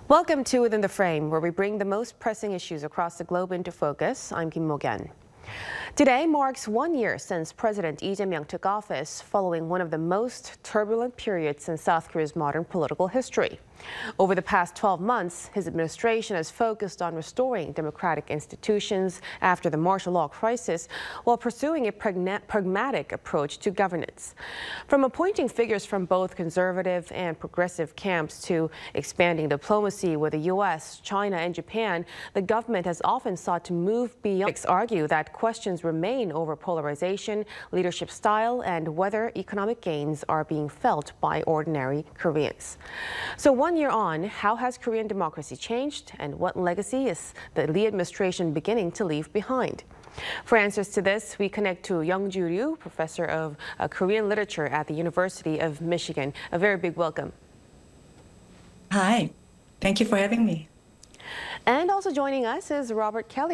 Welcome to Within the Frame, where we bring the most pressing issues across the globe into focus. I'm Kim Mo-Gyan. Today marks 1 year since President Lee Jae-myung took office, following one of the most turbulent periods in South Korea's modern political history. Over the past 12 months, his administration has focused on restoring democratic institutions after the martial law crisis, while pursuing a pragmatic approach to governance. From appointing figures from both conservative and progressive camps to expanding diplomacy with the U.S., China, and Japan, the government has often sought to move beyond. Critics argue that questions remain over polarization, leadership style, and whether economic gains are being felt by ordinary Koreans. So 1 year on, how has Korean democracy changed, and what legacy is the Lee administration beginning to leave behind? For answers to this, we connect to Young-Ju Ryu, professor of Korean literature at the University of Michigan. A very big welcome. Hi, thank you for having me. And also joining us is Robert Kelly.